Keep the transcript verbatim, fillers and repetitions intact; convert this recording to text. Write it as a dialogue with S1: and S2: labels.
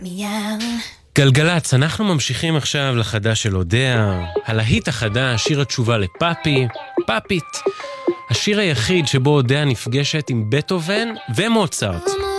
S1: גלגלץ, אנחנו ממשיכים עכשיו לחדש של אודיה, הלהיט החדש, שיר התשובה לפאפי, פאפית, השיר היחיד שבו אודיה נפגשת עם בטהובן ומוצרט.